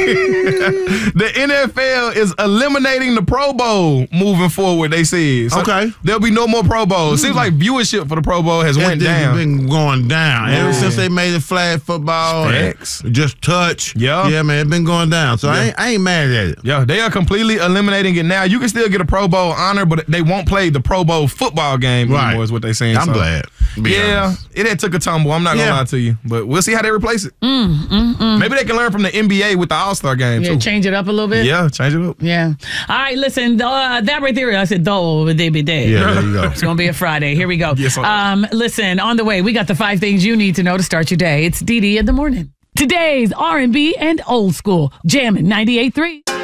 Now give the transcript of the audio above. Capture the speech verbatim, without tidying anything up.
The N F L is eliminating the Pro Bowl moving forward, they said. So okay. There'll be no more Pro Bowls. Mm. Seems like viewership for the Pro Bowl has it went down. It's been going down. Man. Ever since they made it flag football. Facts. Just touch. Yeah. Yeah, man, it's been going down. So yeah. I, ain't, I ain't mad at it. Yeah, they are completely eliminating it now. You can still get a Pro Bowl honor, but they won't play the Pro Bowl football game right. anymore is what they're saying. I'm so. glad. Yeah, honest. it had took a tumble. I'm not going to yeah. lie to you. But we'll see how they replace it. Mm, mm, mm. Maybe they can learn from the N B A with the All-Star game, yeah, too. Change it up a little bit? Yeah, change it up. Yeah. All right, listen, uh, that right there, I said, though, they be dead. Yeah, there you go. It's going to be a Friday. Here we go. Yes, um, listen, on the way, we got the five things you need to know to start your day. It's Dee Dee in the morning. Today's R and B and old school. Jammin' ninety-eight point three.